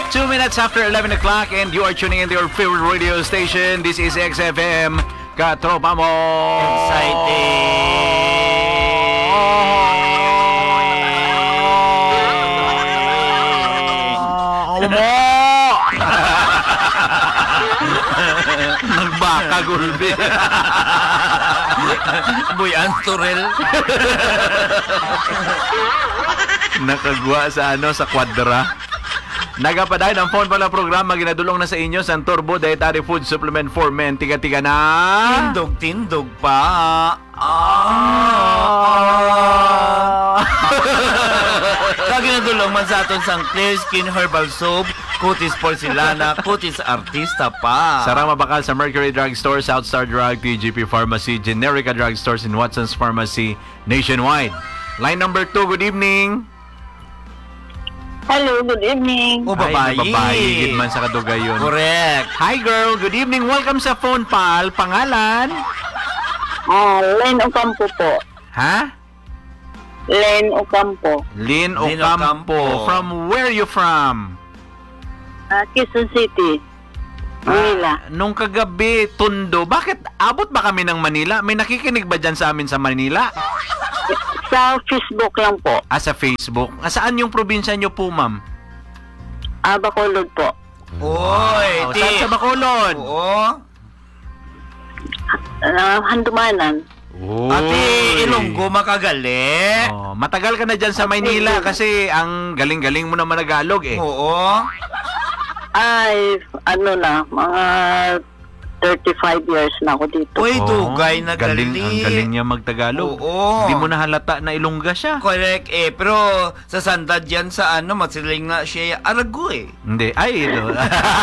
2 minutes after 11 o'clock and you are tuning in to your favorite radio station. This is XFM. Katropa mo! Nagbaka gulbi. Boy Anturel. Nakagwa sa sa kwadra. Nagapaday ng phone pala programa ginadulong na sa inyo sa Turbo Dietary Food Supplement for Men. Tiga-tiga na. Tindog pa. Kaginadulong man sa aton sang Clear Skin Herbal Soap, Cutis Porcelana, Cutis Artista pa. Sarang mabakal sa Mercury Drugstore, Southstar Drug, TGP Pharmacy, Generica Drugstores, and Watson's Pharmacy nationwide. Line number 2, good evening. Hello, good evening. O babae. Ay, babae, gid man sa kadugay yun. Correct. Hi girl, good evening. Welcome sa phone pal. Pangalan? Len Ocampo po. Ha? Len Ocampo. Lynn Lynn Ocampo. Ocampo. From where you from? Quezon City. Manila. Nung kagabi, Tondo. Bakit abot ba kami ng Manila? May nakikinig ba dyan sa amin sa Manila? Sa Facebook lang po. Sa Facebook. Saan yung probinsya nyo po, ma'am? Bacolod po. Oy, Saan sa Bacolod? Oo. Handumanan. Ate, Ilonggo makagali. Matagal ka na dyan sa Maynila kasi ang galing-galing mo naman Tagalog eh. Oo. Ay, mga 35 years na ako dito. Uy, dugay na Galing, galing. ang galing niya magtagalog. Oo. Hindi mo na halata na Ilongga siya. Correct pero sa sandad yan sa masiling na siya arago eh. Hindi. Ay, ito.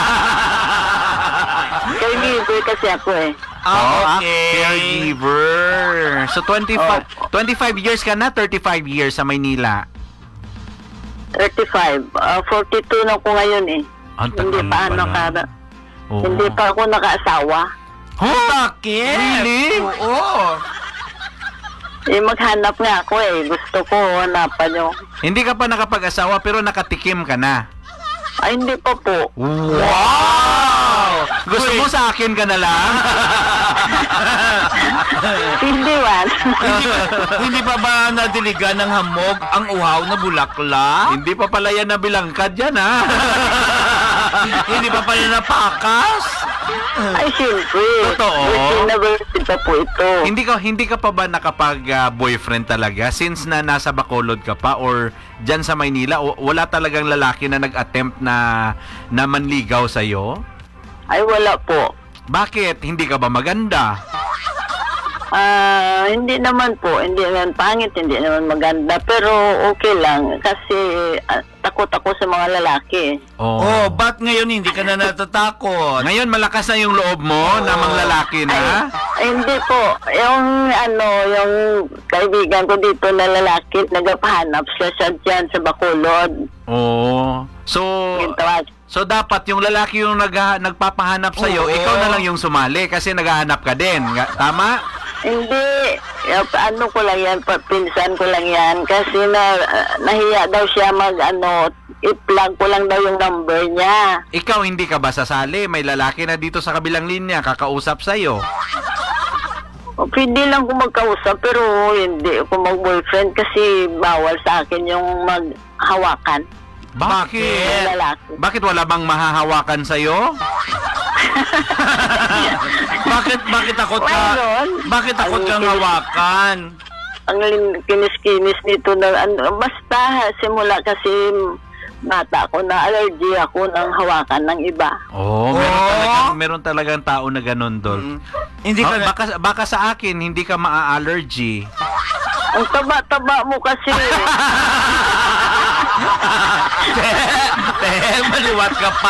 Caregiver kasi ako eh. Okay. Caregiver. So, 25 years ka na? 35 years sa Maynila? 35. 42 na ako ngayon eh. Ang Hindi tagal pa pala. Oo. Hindi pa ako nakaasawa. Bakit? Really? Oo. Maghanap nga ako eh. Gusto ko hanapan yung... Hindi ka pa nakapag-asawa pero nakatikim ka na. Ay, hindi pa po. Wow! Gusto mo sa akin ka na lang? Hindi man. Hindi pa ba nadiligan ng hamog ang uhaw na bulakla? Hindi pa pala yan nabilangkad yan, ha? Hindi pa pala napakas? Ay, siyempre. Totoo. University pa po ito. Hindi ka pa ba nakapag-boyfriend talaga since na nasa Bacolod ka pa or dyan sa Maynila? Wala talagang lalaki na nag-attempt na manligaw sa'yo? Ay, wala po. Bakit? Hindi ka ba maganda? Hindi naman po. Hindi naman pangit. Hindi naman maganda. Pero okay lang. Kasi takot ako sa mga lalaki. Oh, ba't ngayon hindi ka na natatakot? Ngayon malakas na yung loob mo na mga lalaki na? Ay, hindi po. Yung kaibigan ko dito na lalaki, nagpahanap siya dyan sa Bacolod. Oo. So dapat yung lalaki yung nagpapahanap sa iyo, ikaw na lang yung sumali kasi naghahanap ka din. Tama? Hindi. Ko lang yan, pinsan ko lang yan. Kasi nahiya daw siya i-plug ko lang daw yung number niya. Ikaw hindi ka ba sasali? May lalaki na dito sa kabilang linya kakausap sa iyo. Pwede lang ko magkausap pero hindi ako mag-boyfriend kasi bawal sa akin yung maghawakan. Bakit? Lalaki. Bakit wala bang mahahawakan sa iyo? Bakit takot ka? Mayroon. Bakit takot kang hawakan? Ang kinis-kinis nito na basta simula kasi bata ko na allergy ako ng hawakan ng iba. Meron talagang tao na ganun, Dol. Hindi ka baka sa akin hindi ka maa-allergy. Ang taba-taba mo kasi. Maliwat ka pa.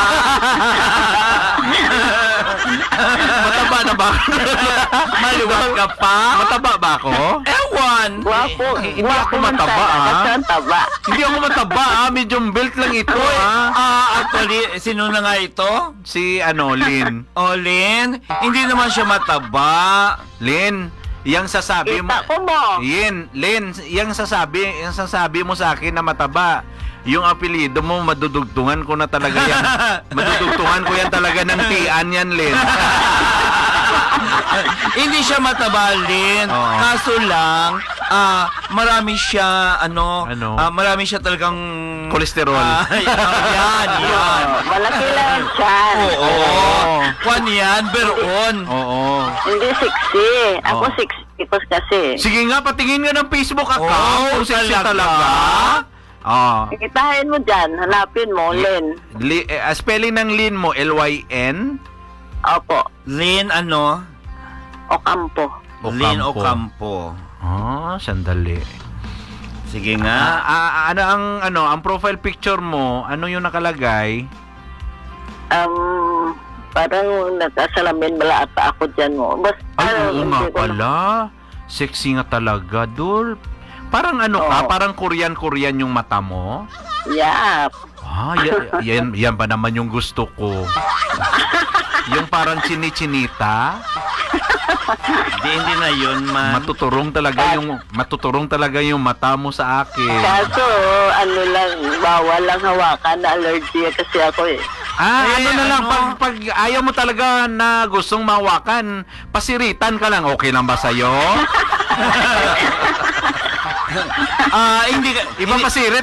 Mataba na ba? Maliwat ka pa. Mataba ba ako? Ewan. Guwapo. Hindi ako mataba, Kasi ang taba. Hindi ako mataba, medium built lang ito, Actually, sino na nga ito? Si Lynn. Lynn? Hindi naman siya mataba. Lynn, Yang sasabi mo. Kita ko mo. Len, yung sasabi mo sa akin na mataba. Yung apelyido mo, madudugtungan ko na talaga yan. Madudugtungan ko yan talaga ng tian yan, Len. Hindi siya matabalin. Oo. Kaso lang, marami siya, marami siya talagang... Kolesterol. Yan. Malaki lang ang tiyan. Oo. Kwan yan, beron. Oo. Hindi 60. Ako Oo. 60 kasi. Sige nga, patingin nga ng Facebook account. Oh, kung sexy talaga? Oo. Kitahin mo dyan. Hanapin mo, Len. Spelling ng Lin mo, Lyn? Opo. Lin, Ocampo. Lin Ocampo. Sandali. Sige nga. Ang profile picture mo, ano yung nakalagay? Parang nakasalamin bala ata ako dyan mo. Ay, oo nga hindi ko na- pala. Sexy nga talaga, Dul. Parang ka? Oo. Parang Korean yung mata mo? Yap. Yan pa naman yung gusto ko. Yung parang chini-chinita. Hindi na yun, man. Matuturong talaga yung mata mo sa akin. Kaso, bawal lang hawakan na allergy kasi ako eh. Ano na lang, pag ayaw mo talaga na gustong mawakan, pasiritan ka lang. Okay lang ba sa'yo? Hindi ka... Ibang pasirit,